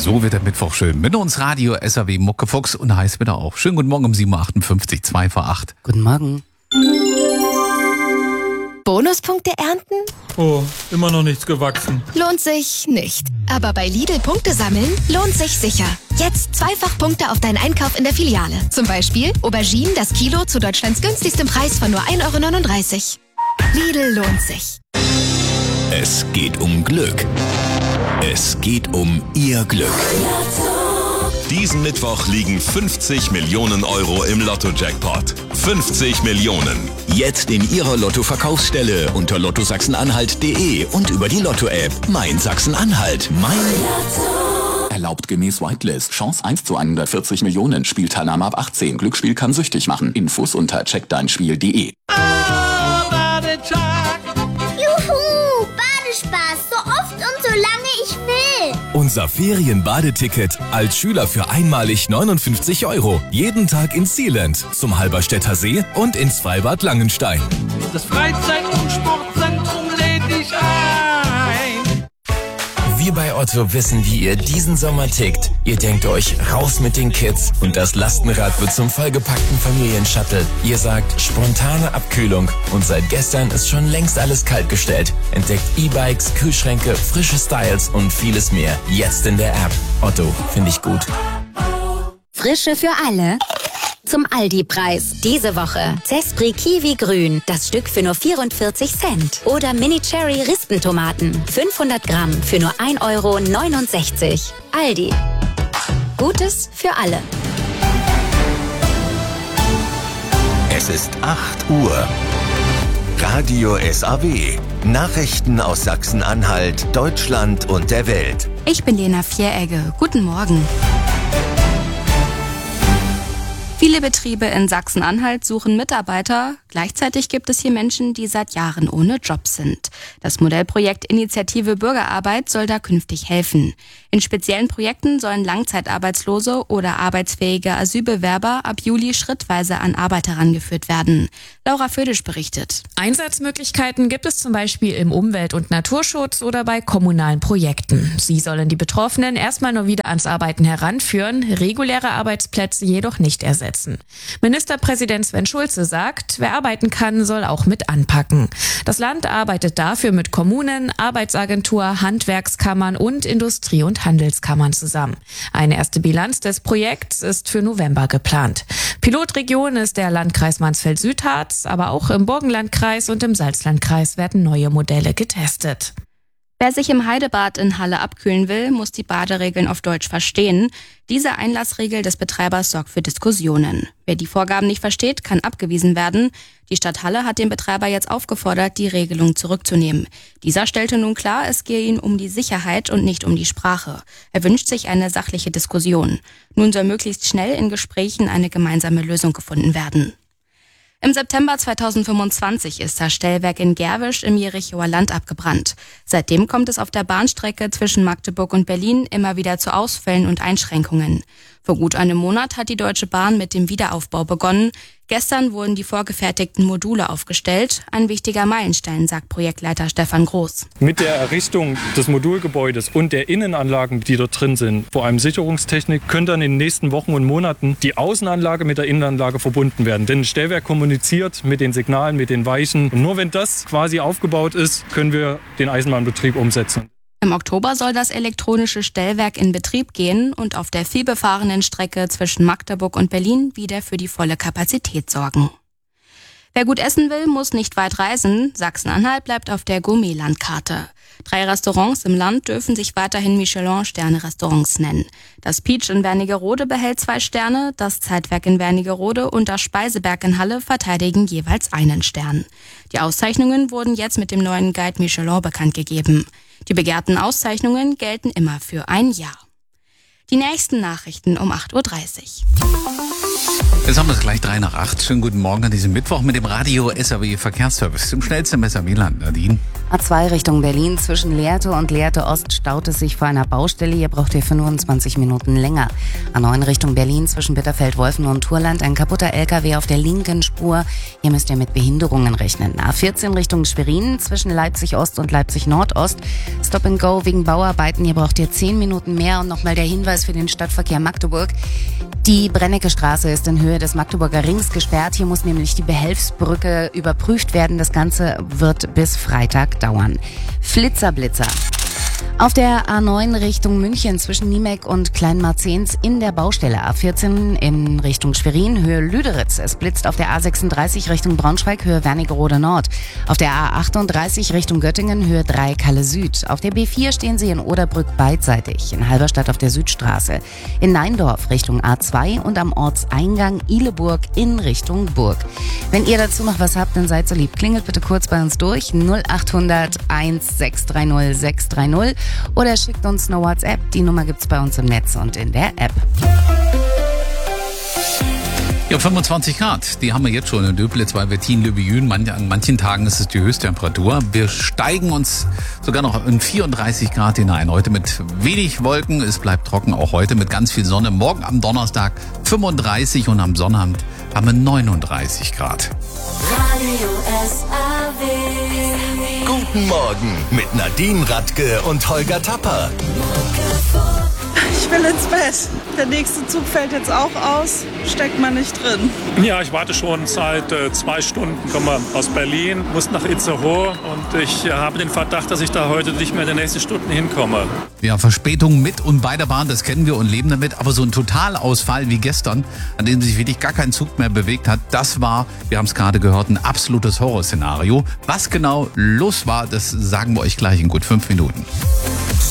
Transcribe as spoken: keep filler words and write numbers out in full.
So wird der Mittwoch schön. Mit uns Radio S R W Muckefuchs und heiß wieder auch. Schönen guten Morgen um sieben Uhr achtundfünfzig, zwei vor acht. Guten Morgen. Bonuspunkte ernten? Oh, immer noch nichts gewachsen. Lohnt sich nicht. Aber bei Lidl Punkte sammeln lohnt sich sicher. Jetzt zweifach Punkte auf deinen Einkauf in der Filiale. Zum Beispiel Auberginen das Kilo zu Deutschlands günstigstem Preis von nur ein Euro neununddreißig. Lidl lohnt sich. Es geht um Glück. Es geht um Ihr Glück. Diesen Mittwoch liegen fünfzig Millionen Euro im Lotto-Jackpot. fünfzig Millionen. Jetzt in Ihrer Lotto-Verkaufsstelle unter lotto sachsen-anhalt punkt de und über die Lotto-App Mein Sachsen-Anhalt. Mein Lotto. Erlaubt gemäß Whitelist. Chance eins zu hundertvierzig Millionen. Spielteilnahme ab achtzehn. Glücksspiel kann süchtig machen. Infos unter check dein spiel punkt de. Juhu, Badespaß. So oft und so lange ich will. Unser Ferienbadeticket als Schüler für einmalig neunundfünfzig Euro. Jeden Tag ins Sealand, zum Halberstädter See und ins Freibad Langenstein. Das Freizeit- und Sportzentrum lädt dich ein. Wir bei Otto wissen, wie ihr diesen Sommer tickt. Ihr denkt euch, raus mit den Kids und das Lastenrad wird zum vollgepackten Familienshuttle. Ihr sagt, spontane Abkühlung und seit gestern ist schon längst alles kaltgestellt. Entdeckt E-Bikes, Kühlschränke, frische Styles und vieles mehr. Jetzt in der App. Otto, finde ich gut. Frische für alle. Zum Aldi-Preis. Diese Woche Zespri Kiwi Grün, das Stück für nur vierundvierzig Cent. Oder Mini Cherry Rispentomaten, fünfhundert Gramm für nur ein Euro neunundsechzig. Aldi. Gutes für alle. Es ist acht Uhr. Radio S A W. Nachrichten aus Sachsen-Anhalt, Deutschland und der Welt. Ich bin Lena Vieregge. Guten Morgen. Viele Betriebe in Sachsen-Anhalt suchen Mitarbeiter. Gleichzeitig gibt es hier Menschen, die seit Jahren ohne Job sind. Das Modellprojekt Initiative Bürgerarbeit soll da künftig helfen. In speziellen Projekten sollen Langzeitarbeitslose oder arbeitsfähige Asylbewerber ab Juli schrittweise an Arbeit herangeführt werden. Laura Födisch berichtet. Einsatzmöglichkeiten gibt es zum Beispiel im Umwelt- und Naturschutz oder bei kommunalen Projekten. Sie sollen die Betroffenen erstmal nur wieder ans Arbeiten heranführen, reguläre Arbeitsplätze jedoch nicht ersetzen. Ministerpräsident Sven Schulze sagt, wer arbeiten kann, soll auch mit anpacken. Das Land arbeitet dafür mit Kommunen, Arbeitsagentur, Handwerkskammern und Industrie- und Handelskammern zusammen. Eine erste Bilanz des Projekts ist für November geplant. Pilotregion ist der Landkreis Mansfeld-Südharz, aber auch im Burgenlandkreis und im Salzlandkreis werden neue Modelle getestet. Wer sich im Heidebad in Halle abkühlen will, muss die Baderegeln auf Deutsch verstehen. Diese Einlassregel des Betreibers sorgt für Diskussionen. Wer die Vorgaben nicht versteht, kann abgewiesen werden. Die Stadt Halle hat den Betreiber jetzt aufgefordert, die Regelung zurückzunehmen. Dieser stellte nun klar, es gehe ihm um die Sicherheit und nicht um die Sprache. Er wünscht sich eine sachliche Diskussion. Nun soll möglichst schnell in Gesprächen eine gemeinsame Lösung gefunden werden. Im September zweitausendfünfundzwanzig ist das Stellwerk in Gerwisch im Jerichower Land abgebrannt. Seitdem kommt es auf der Bahnstrecke zwischen Magdeburg und Berlin immer wieder zu Ausfällen und Einschränkungen. Vor gut einem Monat hat die Deutsche Bahn mit dem Wiederaufbau begonnen. Gestern wurden die vorgefertigten Module aufgestellt. Ein wichtiger Meilenstein, sagt Projektleiter Stefan Groß. Mit der Errichtung des Modulgebäudes und der Innenanlagen, die dort drin sind, vor allem Sicherungstechnik, können dann in den nächsten Wochen und Monaten die Außenanlage mit der Innenanlage verbunden werden. Denn ein Stellwerk kommuniziert mit den Signalen, mit den Weichen. Und nur wenn das quasi aufgebaut ist, können wir den Eisenbahnbetrieb umsetzen. Im Oktober soll das elektronische Stellwerk in Betrieb gehen und auf der vielbefahrenen Strecke zwischen Magdeburg und Berlin wieder für die volle Kapazität sorgen. Wer gut essen will, muss nicht weit reisen. Sachsen-Anhalt bleibt auf der Gourmet-Landkarte. Drei Restaurants im Land dürfen sich weiterhin Michelin-Sterne-Restaurants nennen. Das Peach in Wernigerode behält zwei Sterne, das Zeitwerk in Wernigerode und das Speiseberg in Halle verteidigen jeweils einen Stern. Die Auszeichnungen wurden jetzt mit dem neuen Guide Michelin bekannt gegeben. Die begehrten Auszeichnungen gelten immer für ein Jahr. Die nächsten Nachrichten um acht Uhr dreißig. Jetzt haben wir es gleich drei nach acht. Schönen guten Morgen an diesem Mittwoch mit dem Radio S R W Verkehrsservice. Zum schnellsten M S R W-Land, Nadine. A zwei Richtung Berlin, zwischen Lehrte und Lehrte Ost staut es sich vor einer Baustelle. Hier braucht ihr fünfundzwanzig Minuten länger. A neun Richtung Berlin, zwischen Bitterfeld-Wolfen und Turland, ein kaputter L K W auf der linken Spur. Hier müsst ihr mit Behinderungen rechnen. A vierzehn Richtung Schwerin, zwischen Leipzig Ost und Leipzig Nordost. Stop and Go wegen Bauarbeiten. Hier braucht ihr zehn Minuten mehr. Und nochmal der Hinweis für den Stadtverkehr Magdeburg. Die Brennecke-Straße ist in Höhe des Magdeburger Rings gesperrt. Hier muss nämlich die Behelfsbrücke überprüft werden. Das Ganze wird bis Freitag dauern. Flitzerblitzer. Auf der A neun Richtung München zwischen Niemek und Kleinmarzens in der Baustelle. A vierzehn in Richtung Schwerin, Höhe Lüderitz. Es blitzt auf der A sechsunddreißig Richtung Braunschweig, Höhe Wernigerode Nord. Auf der A achtunddreißig Richtung Göttingen, Höhe drei Kalle Süd. Auf der B vier stehen sie in Oderbrück beidseitig. In Halberstadt auf der Südstraße. In Neindorf Richtung A zwei und am Ortseingang Ihleburg in Richtung Burg. Wenn ihr dazu noch was habt, dann seid so lieb. Klingelt bitte kurz bei uns durch. null achthundert eins sechs drei null sechs drei null. Oder schickt uns eine WhatsApp. Die Nummer gibt's bei uns im Netz und in der App. Ja, fünfundzwanzig Grad, die haben wir jetzt schon in Döblitz, bei Wettin, Lübejün. An manchen Tagen ist es die Höchsttemperatur. Wir steigen uns sogar noch in vierunddreißig Grad hinein. Heute mit wenig Wolken, es bleibt trocken, auch heute mit ganz viel Sonne. Morgen am Donnerstag fünfunddreißig und am Sonnabend haben wir neununddreißig Grad. Radio S A W. Guten Morgen mit Nadine Radke und Holger Tapper. Ich will ins Bett. Der nächste Zug fällt jetzt auch aus. Steckt man nicht drin. Ja, ich warte schon seit äh, zwei Stunden. Komme aus Berlin, muss nach Itzehoe und ich äh, habe den Verdacht, dass ich da heute nicht mehr in den nächsten Stunden hinkomme. Ja, Verspätung mit und bei der Bahn, das kennen wir und leben damit. Aber so ein Totalausfall wie gestern, an dem sich wirklich gar kein Zug mehr bewegt hat, das war, wir haben es gerade gehört, ein absolutes Horrorszenario. Was genau los war, das sagen wir euch gleich in gut fünf Minuten.